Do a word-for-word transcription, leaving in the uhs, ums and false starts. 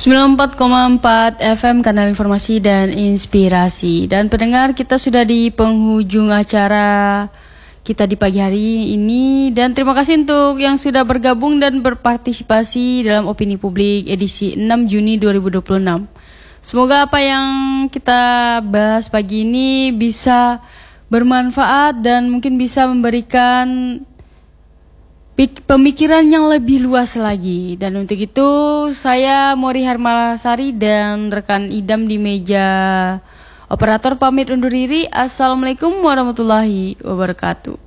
sembilan puluh empat koma empat F M Kanal Informasi dan Inspirasi. Dan pendengar, kita sudah di penghujung acara kita di pagi hari ini. Dan terima kasih untuk yang sudah bergabung dan berpartisipasi dalam Opini Publik edisi enam Juni dua ribu dua puluh enam. Semoga apa yang kita bahas pagi ini bisa bermanfaat dan mungkin bisa memberikan pemikiran yang lebih luas lagi. Dan untuk itu saya Mori Harmalasari dan rekan Idam di meja operator pamit undur diri. Assalamualaikum warahmatullahi wabarakatuh.